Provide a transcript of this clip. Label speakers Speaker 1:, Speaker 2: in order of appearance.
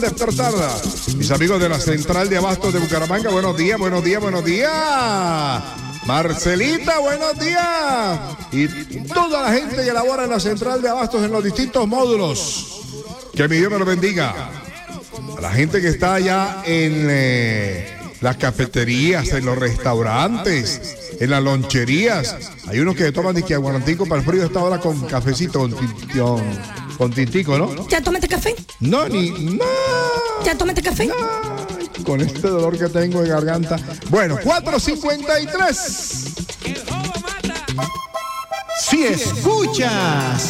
Speaker 1: Despertar. Mis amigos de la Central de Abastos de Bucaramanga, buenos días, buenos días, buenos días. Marcelita, buenos días. Y toda la gente que labora en la Central de Abastos en los distintos módulos. Que mi Dios me lo bendiga. A la gente que está allá en las cafeterías, en los restaurantes, en las loncherías. Hay unos que toman disque aguarantico para el frío de esta hora con cafecito, con tintico, ¿no?
Speaker 2: ¿Ya tomaste café?
Speaker 1: No.
Speaker 2: ¿Ya tomaste café?
Speaker 1: No, con este dolor que tengo de garganta. Bueno, 4:53.
Speaker 3: Si escuchas